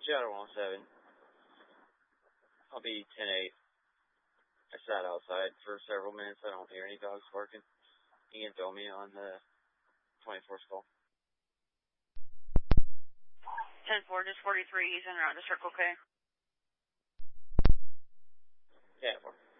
Shadow 107. I'll be 10-8. I sat outside for several minutes. I don't hear any dogs barking. You can throw me on the 24th call. 10-4, just 43. He's en route to Circle K. Yeah, 4.